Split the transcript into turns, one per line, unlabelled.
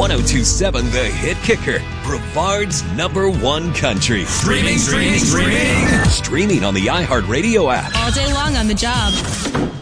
1027 The Hit Kicker, Brevard's #1 country. Streaming on the iHeartRadio app.
All day long on the job.